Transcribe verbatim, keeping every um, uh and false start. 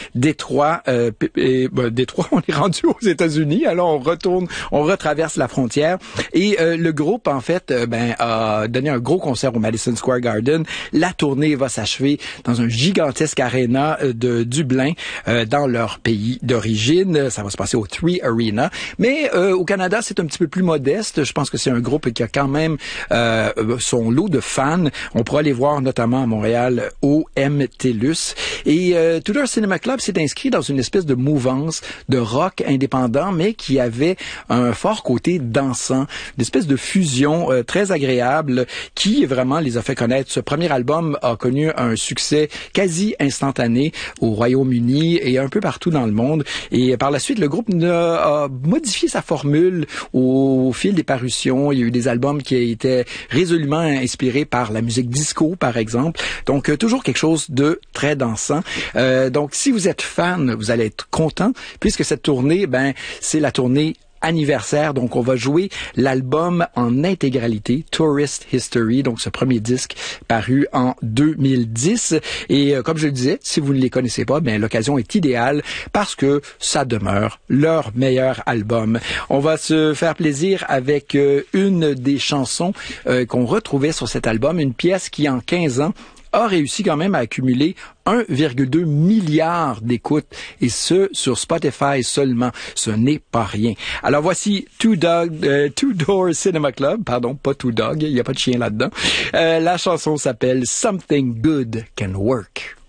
Détroit. Euh, et, ben, Détroit, on est rendu aux États-Unis. Alors, on retourne, on retraverse la frontière. Et euh, le groupe, en fait, euh, ben, a donné un gros concert au Madison Square Garden. La tournée va s'achever dans un gigantesque aréna de Dublin, euh, dans leur pays d'origine. Ça va se passer au Three Arena. Mais euh, au Canada, c'est un petit peu plus modeste. Je pense que c'est un groupe qui a quand même euh, son lot de fans. On pourra les voir notamment à Montréal au M T L U S. Et euh, Tudor Cinema Club s'est inscrit dans une espèce de mouvance de rock indépendant, mais qui avait un fort côté dansant, une espèce de fusion euh, très agréable qui vraiment les a fait connaître. Ce premier album a connu un succès quasi instantané au Royaume-Uni et un peu partout dans le monde. Et par la suite, le groupe a modifié sa formule au, au fil des parutions. Il y a eu des albums qui étaient résolument inspirés par la musique disco, par exemple. Donc, euh, toujours quelque chose de très dansant. Euh, donc, si vous êtes fan, vous allez être content, puisque cette tournée, ben, c'est la tournée anniversaire. Donc, on va jouer l'album en intégralité, Tourist History, donc ce premier disque paru en deux mille dix. Et euh, comme je le disais, si vous ne les connaissez pas, ben l'occasion est idéale parce que ça demeure leur meilleur album. On va se faire plaisir avec euh, une des chansons euh, qu'on retrouvait sur cet album, une pièce qui, en quinze ans, a réussi quand même à accumuler un virgule deux milliard d'écoutes, et ce, sur Spotify seulement. Ce n'est pas rien. Alors voici Two Dog, euh, Two Door Cinema Club, pardon, pas Two Dog, il n'y a pas de chien là-dedans. Euh, la chanson s'appelle Something Good Can Work.